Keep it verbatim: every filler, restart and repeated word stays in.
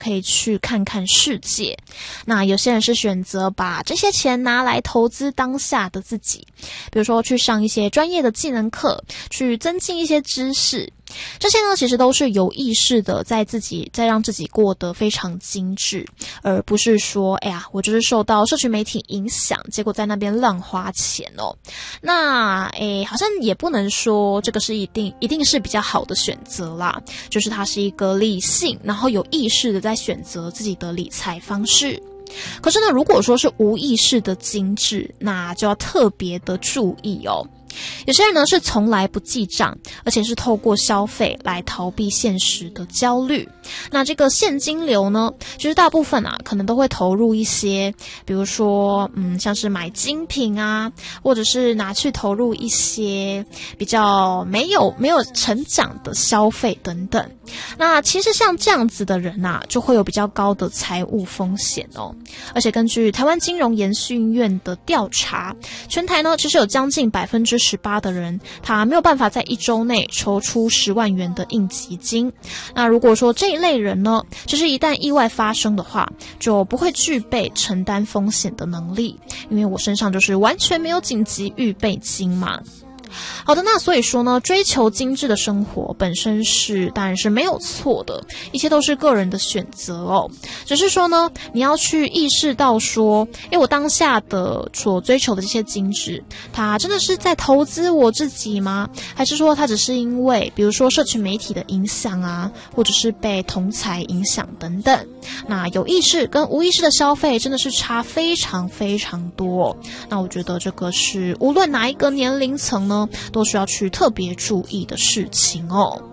可以去看看世界。那有些人是选择把这些钱拿来投资当下的自己，比如说去上一些专业的技能课，去增进一些知识。这些呢，其实都是有意识的，在自己在让自己过得非常精致，而不是说，哎呀，我就是受到社群媒体影响，结果在那边乱花钱哦。那，哎，好像也不能说这个是一定一定是比较好的选择啦，就是它是一个理性，然后有意识的在选择自己的理财方式。可是呢，如果说是无意识的精致，那就要特别的注意哦。有些人呢是从来不记账，而且是透过消费来逃避现实的焦虑。那这个现金流呢，其实大部分啊可能都会投入一些，比如说嗯像是买精品啊，或者是拿去投入一些比较没有没有成长的消费等等。那其实像这样子的人啊，就会有比较高的财务风险哦。而且根据台湾金融研训院的调查，全台呢其实有将近百分之十八的人，他没有办法在一周内筹出十万元的应急金。那如果说这一类人呢，其实一旦意外发生的话，就不会具备承担风险的能力，因为我身上就是完全没有紧急预备金嘛。好的，那所以说呢，追求精致的生活本身是当然是没有错的，一切都是个人的选择哦。只是说呢，你要去意识到说，诶，我当下的所追求的这些精致，它真的是在投资我自己吗？还是说它只是因为比如说社群媒体的影响啊，或者是被同侪影响等等？那有意识跟无意识的消费真的是差非常非常多哦。那我觉得这个是无论哪一个年龄层呢，都需要去特别注意的事情哦。